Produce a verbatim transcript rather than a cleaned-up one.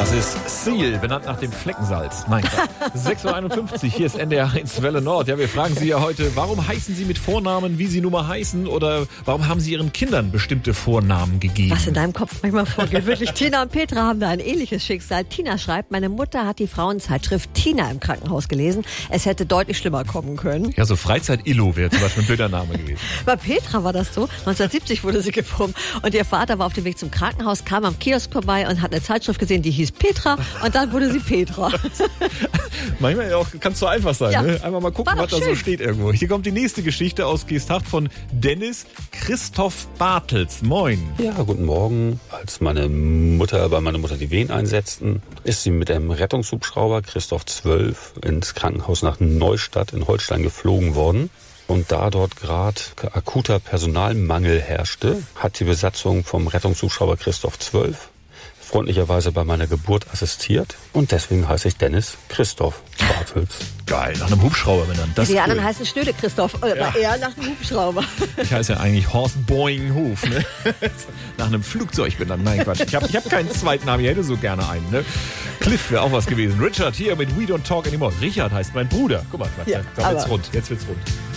Das ist Seal, benannt nach dem Fleckensalz. Nein, sechs Uhr einundfünfzig, hier ist N D R eins Welle Nord. Ja, wir fragen Sie ja heute, warum heißen Sie mit Vornamen, wie Sie nun mal heißen? Oder warum haben Sie Ihren Kindern bestimmte Vornamen gegeben? Was in deinem Kopf manchmal vorgeht. Wirklich, Tina und Petra haben da ein ähnliches Schicksal. Tina schreibt, meine Mutter hat die Frauenzeitschrift Tina im Krankenhaus gelesen. Es hätte deutlich schlimmer kommen können. Ja, so Freizeit-Illo wäre zum Beispiel ein blöder Name gewesen. Bei Petra war das so. neunzehnhundertsiebzig wurde sie geboren. Und ihr Vater war auf dem Weg zum Krankenhaus, kam am Kiosk vorbei und hat eine Zeitschrift gesehen, die hieß Petra. Und dann wurde sie Petra. Manchmal auch, kann es so einfach sein. Ja. Ne? Einmal mal gucken, was da so steht irgendwo. Hier kommt die nächste Geschichte aus Geesthacht von Dennis Christoph Bartels. Moin. Ja, guten Morgen. Als meine Mutter, bei meiner Mutter die Wehen einsetzten, ist sie mit dem Rettungshubschrauber Christoph zwölf ins Krankenhaus nach Neustadt in Holstein geflogen worden. Und da dort gerade akuter Personalmangel herrschte, hat die Besatzung vom Rettungshubschrauber Christoph zwölf freundlicherweise bei meiner Geburt assistiert. Und deswegen heiße ich Dennis Christoph Bartels. Geil, nach einem Hubschrauber benannt. Das die cool. anderen heißen Schnöde Christoph, oder ja. eher nach einem Hubschrauber. Ich heiße ja eigentlich Horst Boing Huf, ne? Nach einem Flugzeug benannt. Nein, Quatsch. Ich habe ich hab keinen zweiten Namen, ich hätte so gerne einen. Ne? Cliff wäre auch was gewesen. Richard hier mit We Don't Talk Anymore. Richard heißt mein Bruder. Guck mal, ja, da wird's rund. Jetzt wird's rund.